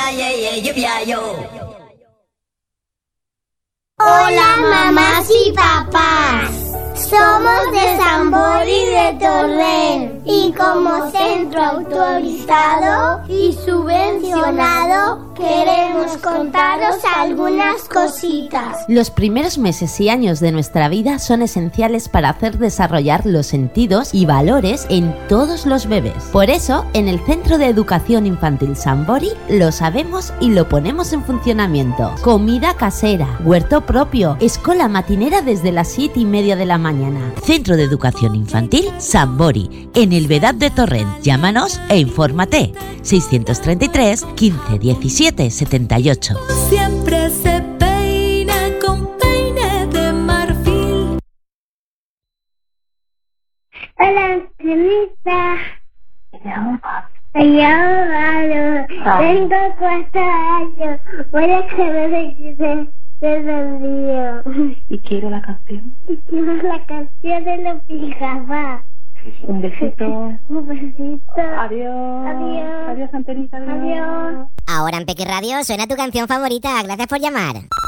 Hola, mamás y papás. Somos de Sambori de Torrent y como centro autorizado y subvencionado queremos contaros algunas cositas. Los primeros meses y años de nuestra vida son esenciales para hacer desarrollar los sentidos y valores en todos los bebés. Por eso, en el Centro de Educación Infantil Sambori lo sabemos y lo ponemos en funcionamiento. Comida casera, huerto propio, escuela matinera desde las 7:30 de la mañana. Centro de Educación Infantil Sambori, en el Vedad de Torrent. Llámanos e infórmate. 633 15 17 78. Siempre se peina con peine de marfil. Hola, Angelita. Tengo 4 años. Voy a escribir el día. Y quiero la canción. Y quiero la canción de los pijamas. Un besito. Un besito. Adiós. Adiós. Adiós, Antenita. Adiós. Ahora en Peque Radio suena tu canción favorita. Gracias por llamar.